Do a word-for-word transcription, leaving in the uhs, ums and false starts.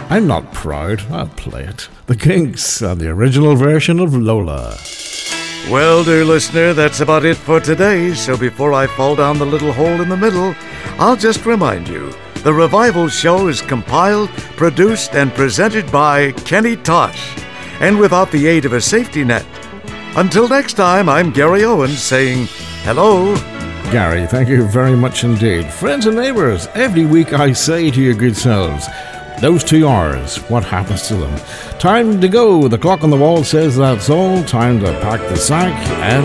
I'm not proud, I'll play it. The Kinks and the original version of Lola. Well, dear listener, that's about it for today. So before I fall down the little hole in the middle, I'll just remind you, the Revival Show is compiled, produced, and presented by Kenny Tosh, and without the aid of a safety net. Until next time, I'm Gary Owens saying hello. Gary, thank you very much indeed. Friends and neighbours, every week I say to your good selves, those two hours, what happens to them? Time to go. The clock on the wall says that's all. Time to pack the sack and